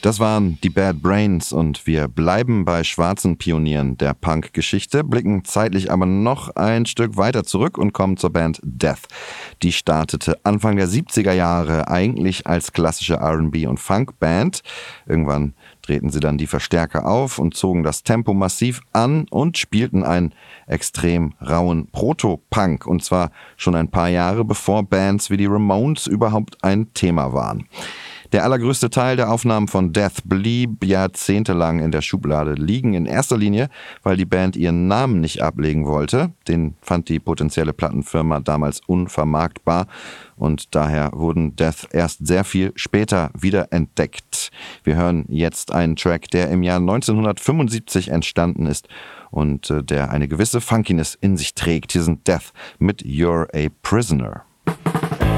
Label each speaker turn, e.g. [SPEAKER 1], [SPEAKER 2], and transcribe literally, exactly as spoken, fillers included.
[SPEAKER 1] Das waren die Bad Brains und wir bleiben bei schwarzen Pionieren der Punk-Geschichte, blicken zeitlich aber noch ein Stück weiter zurück und kommen zur Band Death. Die startete Anfang der siebziger Jahre eigentlich als klassische R and B- und Funk-Band. Irgendwann drehten sie dann die Verstärker auf und zogen das Tempo massiv an und spielten einen extrem rauen Proto-Punk. Und zwar schon ein paar Jahre bevor Bands wie die Ramones überhaupt ein Thema waren. Der allergrößte Teil der Aufnahmen von Death blieb jahrzehntelang in der Schublade liegen, in erster Linie, weil die Band ihren Namen nicht ablegen wollte. Den fand die potenzielle Plattenfirma damals unvermarktbar und daher wurden Death erst sehr viel später wiederentdeckt. Wir hören jetzt einen Track, der im Jahr neunzehnhundertfünfundsiebzig entstanden ist und äh, der eine gewisse Funkiness in sich trägt. Hier sind Death mit You're a Prisoner.